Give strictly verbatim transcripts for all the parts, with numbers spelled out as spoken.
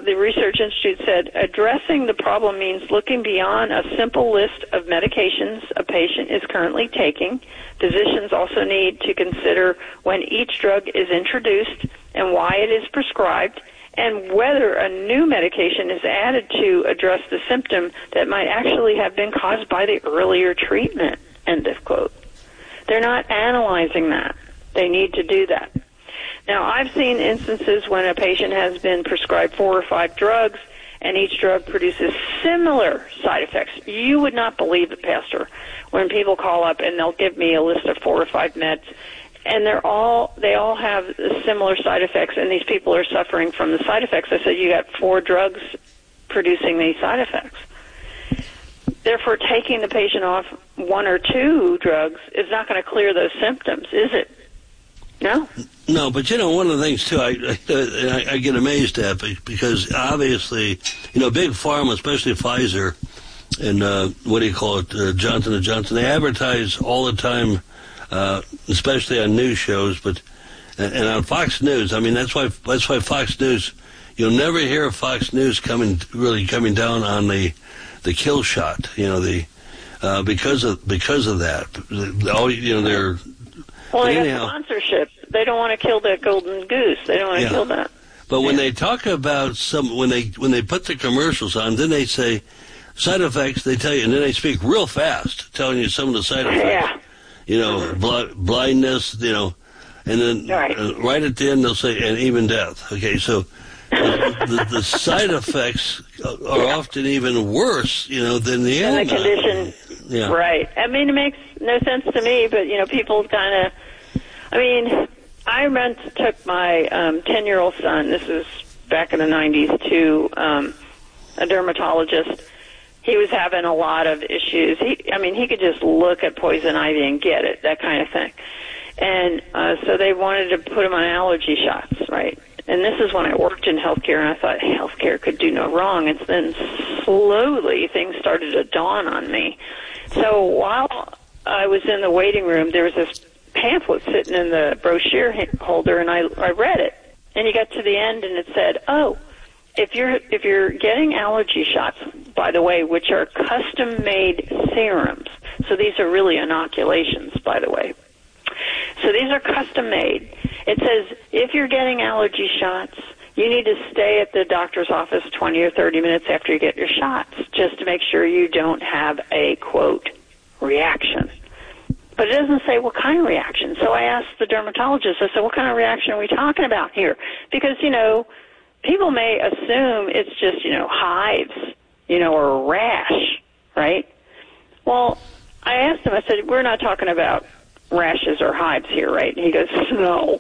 the Research Institute said, addressing the problem means looking beyond a simple list of medications a patient is currently taking. Physicians also need to consider when each drug is introduced and why it is prescribed, and whether a new medication is added to address the symptom that might actually have been caused by the earlier treatment, end of quote. They're not analyzing that. They need to do that. Now, I've seen instances when a patient has been prescribed four or five drugs, and each drug produces similar side effects. You would not believe it, Pastor, when people call up and they'll give me a list of four or five meds, and they're all they all have similar side effects, and these people are suffering from the side effects. I said, you got four drugs producing these side effects. Therefore, taking the patient off one or two drugs is not going to clear those symptoms, is it? No? No, but, you know, one of the things, too, I, I, I get amazed at, because obviously, you know, Big Pharma, especially Pfizer and, uh, what do you call it, uh, Johnson and Johnson, they advertise all the time, uh, especially on news shows, but and, and on Fox News. I mean, that's why that's why Fox News, you'll never hear Fox News coming really coming down on the the kill shot, you know, the uh, because of because of that. All you know, they're well, they got sponsorship. They don't want to kill that golden goose. They don't want to yeah. kill that. But when yeah. they talk about some, when they when they put the commercials on, then they say side effects. They tell you, and then they speak real fast, telling you some of the side effects. Yeah. You know, bl- blindness. You know, and then right. uh, right at the end they'll say, and even death. Okay, so. the, the, the side effects are yeah. often even worse, you know, than the and the condition. Yeah. Right. I mean, it makes no sense to me, but, you know, people kind of, I mean, I went, took my um, ten-year-old son, this was back in the nineties, to um, a dermatologist. He was having a lot of issues. He, I mean, he could just look at poison ivy and get it, that kind of thing. And uh, so they wanted to put him on allergy shots, right? And this is when I worked in healthcare, and I thought healthcare could do no wrong. And then slowly things started to dawn on me. So while I was in the waiting room, there was this pamphlet sitting in the brochure holder, and I, I read it. And you got to the end, and it said, "Oh, if you're if you're getting allergy shots, by the way, which are custom-made serums, so these are really inoculations, by the way. So these are custom-made. It says if you're getting allergy shots, you need to stay at the doctor's office twenty or thirty minutes after you get your shots, just to make sure you don't have a, quote, reaction." But it doesn't say what kind of reaction. So I asked the dermatologist, I said, what kind of reaction are we talking about here? Because, you know, people may assume it's just, you know, hives, you know, or a rash, right? Well, I asked him, I said, we're not talking about rashes or hives here, right? And he goes, no.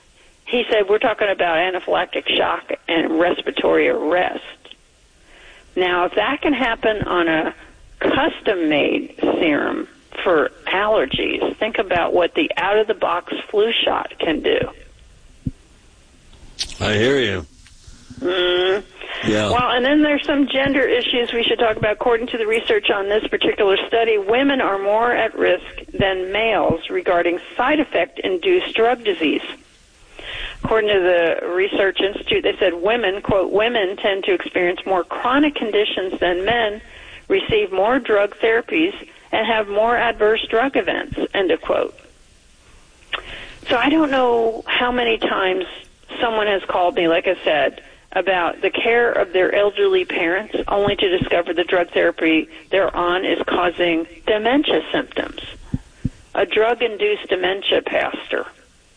He said, we're talking about anaphylactic shock and respiratory arrest. Now, if that can happen on a custom-made serum for allergies, think about what the out-of-the-box flu shot can do. I hear you. Mm. Yeah. Well, and then there's some gender issues we should talk about. According to the research on this particular study, women are more at risk than males regarding side effect-induced drug disease. According to the Research Institute, they said women, quote, women tend to experience more chronic conditions than men, receive more drug therapies, and have more adverse drug events, end of quote. So I don't know how many times someone has called me, like I said, about the care of their elderly parents, only to discover the drug therapy they're on is causing dementia symptoms. A drug-induced dementia, Pastor.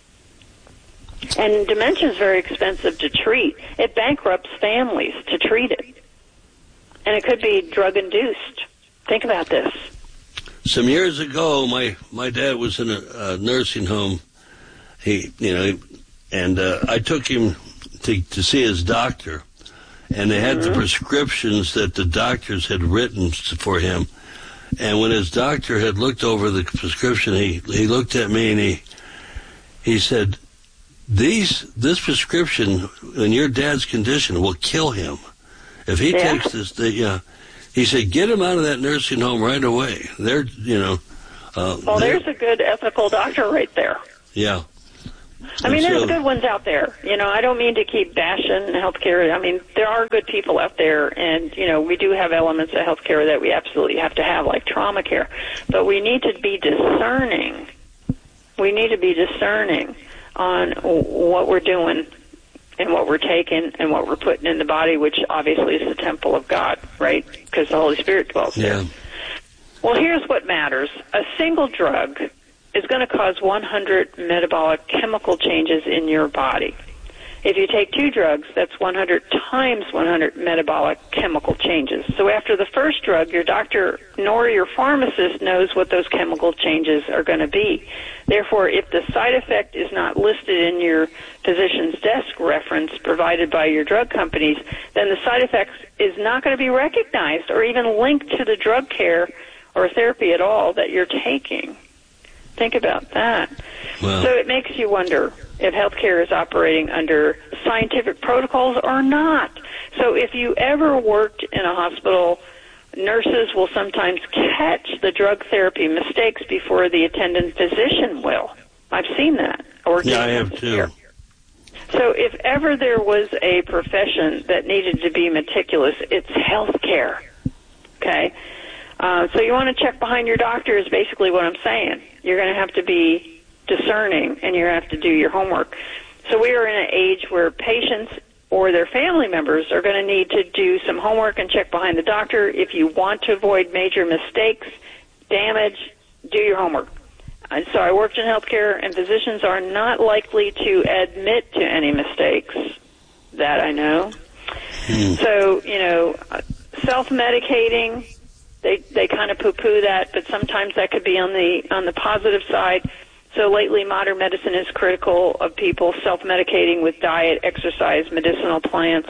And dementia is very expensive to treat. It bankrupts families to treat it. And it could be drug-induced. Think about this. Some years ago, my, my dad was in a, a nursing home. He, you know, and uh, I took him to, to see his doctor, and they had mm-hmm. the prescriptions that the doctors had written for him. And when his doctor had looked over the prescription, he he looked at me and he he said, "These this prescription in your dad's condition will kill him if he yeah. takes this." The, you know, he said, "Get him out of that nursing home right away." They're, you know. Uh, well, there's a good ethical doctor right there. Yeah. I mean, And there's so- good ones out there. You know, I don't mean to keep bashing healthcare. I mean, there are good people out there, and, you know, we do have elements of healthcare that we absolutely have to have, like trauma care. But we need to be discerning. We need to be discerning on what we're doing and what we're taking and what we're putting in the body, which obviously is the temple of God, right? Because the Holy Spirit dwells there. Yeah. Well, here's what matters. A single drug is going to cause one hundred metabolic chemical changes in your body. If you take two drugs, that's one hundred times one hundred metabolic chemical changes. So after the first drug, your doctor nor your pharmacist knows what those chemical changes are going to be. Therefore, if the side effect is not listed in your physician's desk reference provided by your drug companies, then the side effects is not going to be recognized or even linked to the drug care or therapy at all that you're taking. Think about that. Wow. So it makes you wonder if healthcare is operating under scientific protocols or not. So if you ever worked in a hospital, nurses will sometimes catch the drug therapy mistakes before the attending physician will. I've seen that. working Yeah, I in have healthcare. too. So if ever there was a profession that needed to be meticulous, it's healthcare. Okay? Uh, so you want to check behind your doctor is basically what I'm saying. You're going to have to be discerning, and you're going to have to do your homework. So we are in an age where patients or their family members are going to need to do some homework and check behind the doctor. If you want to avoid major mistakes, damage, do your homework. And so I worked in healthcare, and physicians are not likely to admit to any mistakes. That I know. Hmm. So, you know, self-medicating, they they kind of poo-poo that, but sometimes that could be on the on the positive side. So lately, modern medicine is critical of people self-medicating with diet, exercise, medicinal plants.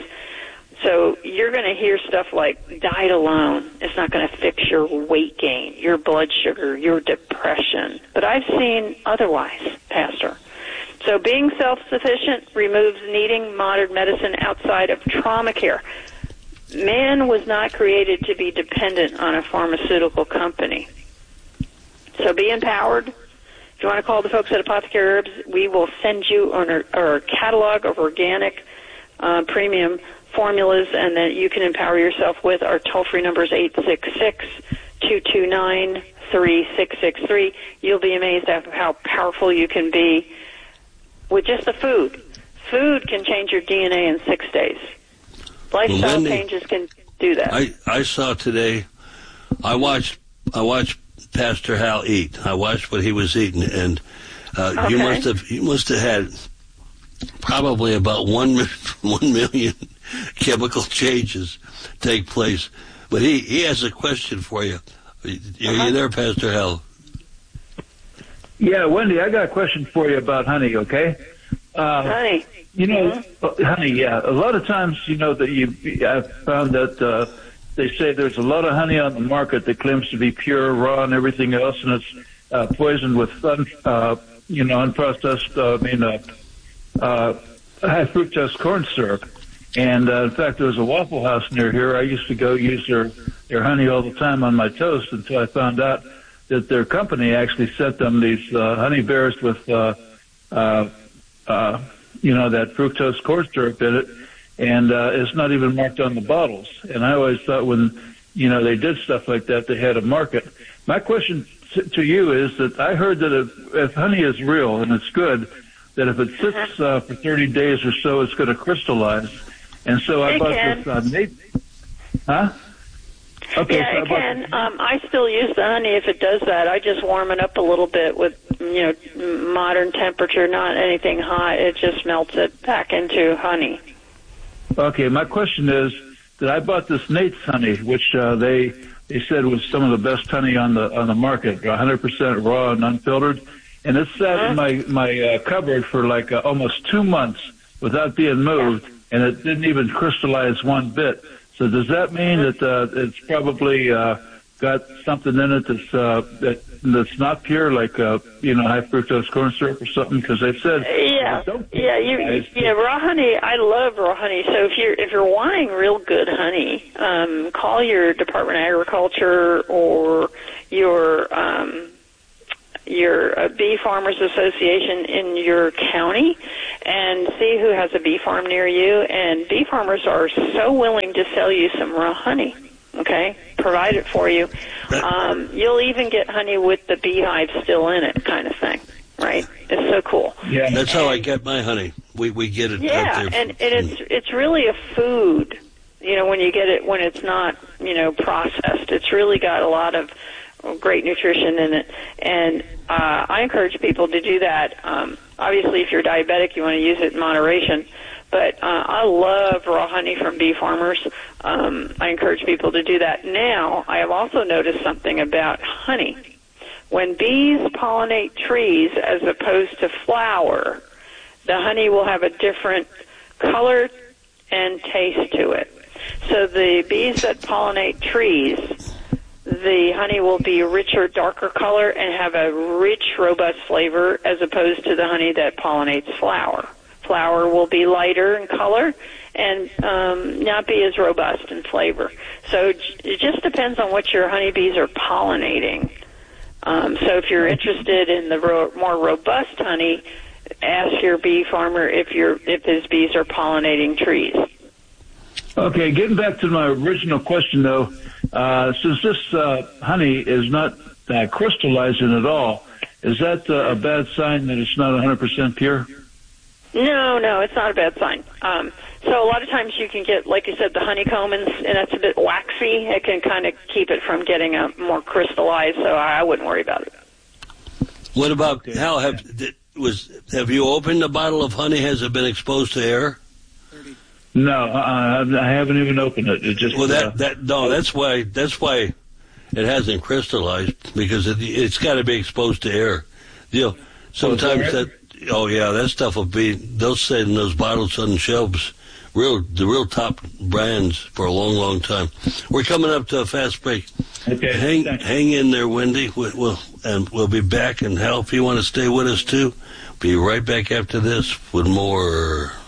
So you're going to hear stuff like diet alone is not going to fix your weight gain, your blood sugar, your depression. But I've seen otherwise, Pastor. So being self-sufficient removes needing modern medicine outside of trauma care. Man was not created to be dependent on a pharmaceutical company. So be empowered. If you want to call the folks at Apothecary Herbs, we will send you on our catalog of organic uh, premium formulas, and that you can empower yourself with. Our toll-free number is eight six six, two two nine, three six six three. You'll be amazed at how powerful you can be with just the food. Food can change your D N A in six days. Lifestyle Well, Wendy, changes can do that. I, I saw today, I watched I watched Pastor Hal eat. I watched what he was eating, and uh, Okay. you must have you must have had probably about one one million chemical changes take place. But he, he has a question for you. Are you Uh-huh. there, Pastor Hal? Yeah, Wendy, I got a question for you about honey, okay? Uh, Honey. You know, Mhm. uh, honey, yeah. A lot of times, you know, that you, I've found that uh, they say there's a lot of honey on the market that claims to be pure, raw, and everything else, and it's uh, poisoned with, un, uh, you know, unprocessed, uh, I mean, uh, uh, high fructose corn syrup. And uh, in fact, there was a Waffle House near here. I used to go use their their honey all the time on my toast until I found out that their company actually sent them these uh, honey bears with, uh, uh, uh, you know, that fructose corn syrup in it, and uh, it's not even marked on the bottles. And I always thought when, you know, they did stuff like that, they had a market. My question t- to you is that I heard that if, if honey is real and it's good, that if it sits uh, for thirty days or so, it's going to crystallize. And so I It bought can. this. Uh, Nate, huh? Okay, Yeah, so I it bought can. Um, I still use the honey if it does that. I just warm it up a little bit with, you know, modern temperature, not anything hot. It just melts it back into honey. Okay, my question is that I bought this Nate's honey, which uh, they they said was some of the best honey on the on the market, one hundred percent raw and unfiltered, and it sat Uh-huh. in my my uh, cupboard for like uh, almost two months without being moved, and it didn't even crystallize one bit. So does that mean that uh, it's probably uh, got something in it that's uh, that that's not pure, like uh, you know, high fructose corn syrup or something? Because they said Yeah, don't yeah, you, you, you know, raw honey. I love raw honey. So if you're if you're wanting real good honey, um, call your Department of Agriculture or your um, your uh, Bee Farmers Association in your county and see who has a bee farm near you. And bee farmers are so willing to sell you some raw honey, okay, provide it for you. Um, you'll even get honey with the beehive still in it kind of thing, right? It's so cool. Yeah, that's how I get my honey. We we get it. Yeah, out there. and, and it's it's really a food. You know, when you get it when it's not, you know, processed, it's really got a lot of great nutrition in it. And uh, I encourage people to do that. Um, obviously, if you're diabetic, you want to use it in moderation. But uh, I love raw honey from bee farmers. Um, I encourage people to do that. Now, I have also noticed something about honey. When bees pollinate trees as opposed to flower, the honey will have a different color and taste to it. So the bees that pollinate trees, the honey will be richer, darker color and have a rich, robust flavor as opposed to the honey that pollinates flower. Flower will be lighter in color and um, not be as robust in flavor. So it just depends on what your honeybees are pollinating. Um, so if you're interested in the ro- more robust honey, ask your bee farmer if your if his bees are pollinating trees. Okay, getting back to my original question, though, uh, since this uh, honey is not uh, crystallizing at all, is that uh, a bad sign that it's not one hundred percent pure? No, no, it's not a bad sign. Um, so a lot of times you can get, like you said, the honeycomb, and, and it's a bit waxy. It can kind of keep it from getting a more crystallized, so I wouldn't worry about it. What about, Hal, have, was, have you opened a bottle of honey? Has it been exposed to air? No, uh, I haven't even opened it. It just well, that uh, that no, that's why that's why it hasn't crystallized, because it, it's got to be exposed to air. You know, sometimes oh, that oh yeah, that stuff will be. They'll sit in those bottles on shelves, real the real top brands for a long, long time. We're coming up to a fast break. Okay, hang thanks. hang in there, Wendy. We'll, we'll and we'll be back. And Hal, if you want to stay with us too, be right back after this with more.